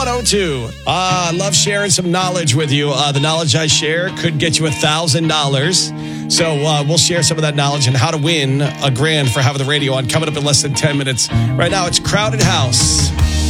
102. I love sharing some knowledge with you. The knowledge I share could get you $1,000. So we'll share some of that knowledge and how to win $1,000 for having the radio on coming up in less than 10 minutes. Right now, it's Crowded House.